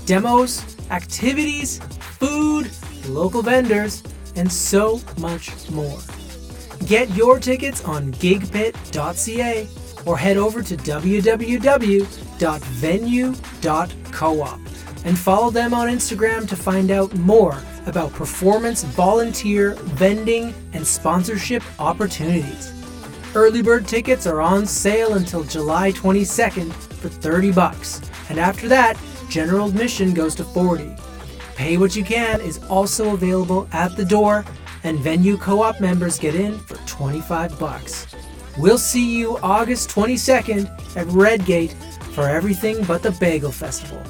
demos, activities, food, local vendors, and so much more. Get your tickets on gigpit.ca or head over to www.venue.coop and follow them on Instagram to find out more about performance, volunteer, vending, and sponsorship opportunities. Early bird tickets are on sale until July 22nd for $30, and after that, general admission goes to $40. Pay What You Can is also available at the door, and Venue Co-op members get in for $25. We'll see you August 22nd at Redgate for everything but the Bagel Festival.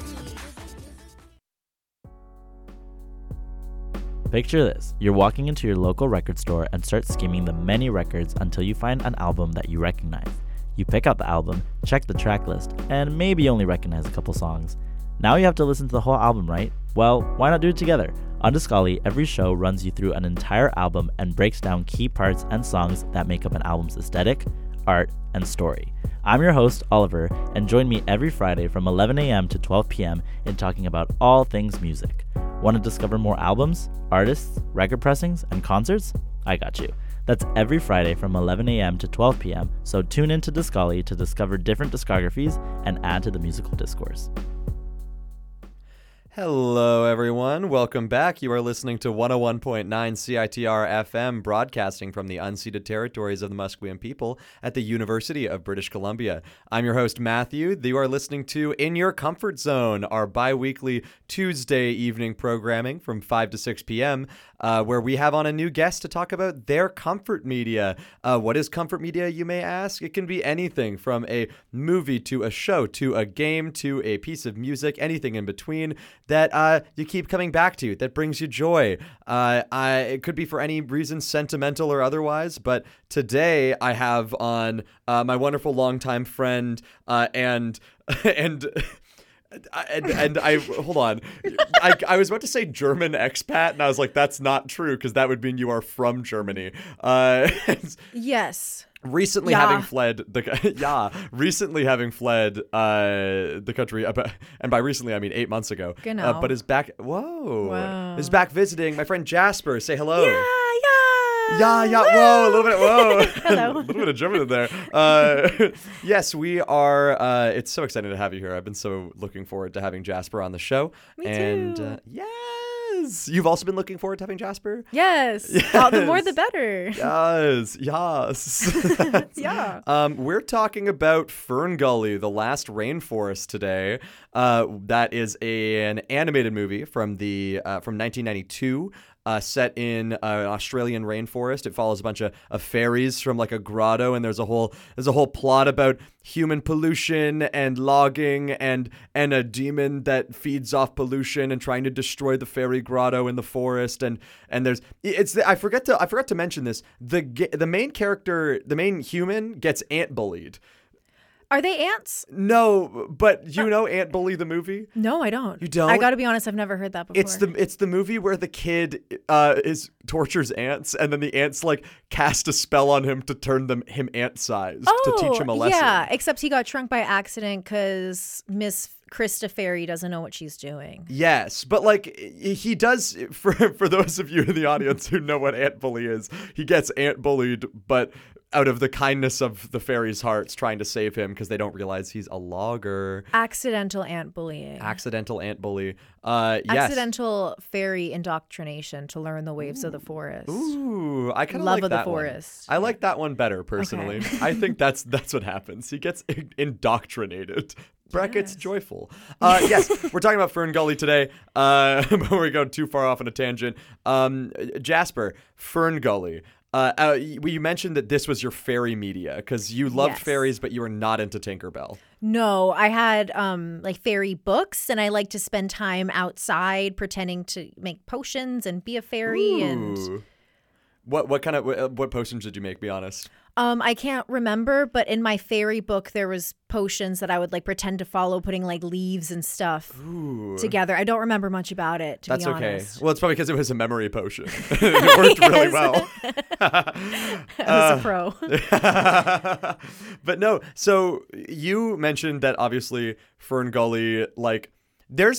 Picture this. You're walking into your local record store and start skimming the many records until you find an album that you recognize. You pick out the album, check the track list, and maybe only recognize a couple songs. Now you have to listen to the whole album, right? Well, why not do it together? On Discali, every show runs you through an entire album and breaks down key parts and songs that make up an album's aesthetic, art, and story. I'm your host, Oliver, and join me every Friday from 11 a.m. to 12 p.m. in talking about all things music. Want to discover more albums, artists, record pressings, and concerts? I got you. That's every Friday from 11 a.m. to 12 p.m., so tune in to Discali to discover different discographies and add to the musical discourse. Hello, everyone. Welcome back. You are listening to 101.9 CITR FM, broadcasting from the unceded territories of the Musqueam people at the University of British Columbia. I'm your host, Matthew. You are listening to In Your Comfort Zone, our bi-weekly Tuesday evening programming from 5 to 6 p.m., where we have on a new guest to talk about their comfort media. What is comfort media, you may ask? It can be anything from a movie to a show to a game to a piece of music, anything in between that you keep coming back to, that brings you joy. It could be for any reason, sentimental or otherwise, but today I have on my wonderful longtime friend and I hold on. I was about to say German expat, and I was like, that's not true, because that would mean you are from Germany. Yes. Recently having fled the country, and by recently I mean 8 months ago. Genau. But is back. Whoa. Is back visiting. My friend Jasper. Say hello. Yeah. Whoa, a little bit. Whoa. Hello. A little bit of German in there. Yes, we are. It's so exciting to have you here. I've been so looking forward to having Jasper on the show. Me and too. Yes. You've also been looking forward to having Jasper? Yes. The more the better. Yes. Yeah. We're talking about Fern Gully, The Last Rainforest today. That is an animated movie from 1992. Set in an Australian rainforest. It follows a bunch of fairies from like a grotto, and there's a whole plot about human pollution and logging and a demon that feeds off pollution and trying to destroy the fairy grotto in the forest. And there's I forgot to mention this. The main character, the main human, gets ant bullied. Are they ants? No, but you know Ant Bully the movie? No, I don't. You don't? I gotta be honest, I've never heard that before. It's the movie where the kid tortures ants, and then the ants like cast a spell on him to turn him ant-sized to teach him a lesson. Yeah, except he got shrunk by accident because Miss Krista Fairy doesn't know what she's doing. Yes, but like he does, for those of you in the audience who know what Ant Bully is, he gets ant bullied, but out of the kindness of the fairies' hearts, trying to save him because they don't realize he's a logger. Accidental ant bullying. Accidental ant bully. Yes. Accidental fairy indoctrination to learn the waves of the forest. Ooh, I kind of like like that that the one. forest. I like that one better personally. Okay. I think that's what happens. He gets indoctrinated. Brackets joyful. Yes, we're talking about Fern Gully today. Before we go too far off on a tangent, Jasper, Fern Gully. You mentioned that this was your fairy media because you loved fairies, but you were not into Tinkerbell. No, I had like fairy books, and I like to spend time outside pretending to make potions and be a fairy. Ooh. And what potions did you make? Be honest. I can't remember, but in my fairy book, there was potions that I would like pretend to follow, putting like leaves and stuff together. I don't remember much about it, to be honest. That's okay. Well, it's probably because it was a memory potion. It worked really well. I was a pro. But no, so you mentioned that obviously Fern Gully, like, there's